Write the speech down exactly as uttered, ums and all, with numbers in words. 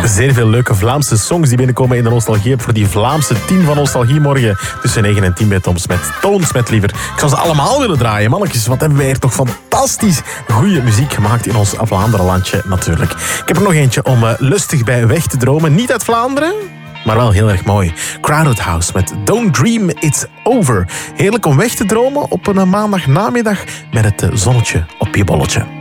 Zeer veel leuke Vlaamse songs die binnenkomen in de Nostalgie voor die Vlaamse tien van Nostalgie morgen tussen negen en tien bij Toms met Toons met Liever. Ik zou ze allemaal willen draaien, mannetjes. Wat hebben wij hier toch fantastisch goede muziek gemaakt in ons Vlaanderenlandje natuurlijk. Ik heb er nog eentje om uh, lustig bij weg te dromen. Niet uit Vlaanderen, maar wel heel erg mooi. Crowded House met Don't Dream It's Over. Heerlijk om weg te dromen op een maandagnamiddag met het zonnetje op je bolletje.